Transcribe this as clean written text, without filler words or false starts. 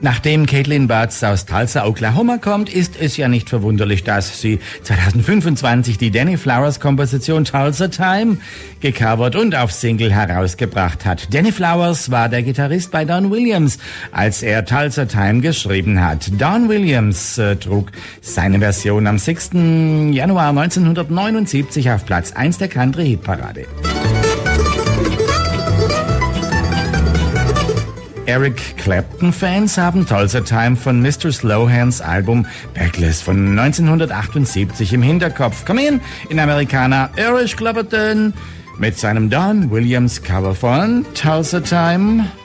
Nachdem Caitlin Butts aus Tulsa, Oklahoma kommt, ist es ja nicht verwunderlich, dass sie 2025 die Danny Flowers Komposition Tulsa Time gecovert und auf Single herausgebracht hat. Danny Flowers war der Gitarrist bei Don Williams, als er Tulsa Time geschrieben hat. Don Williams trug seine Version am 6. Januar 1979 auf Platz 1 der Country-Hitparade. Eric Clapton-Fans haben Tulsa Time von Mr. Slowhands Album Backless von 1978 im Hinterkopf. Komm in Amerikaner Eric Clapton mit seinem Don Williams Cover von Tulsa Time.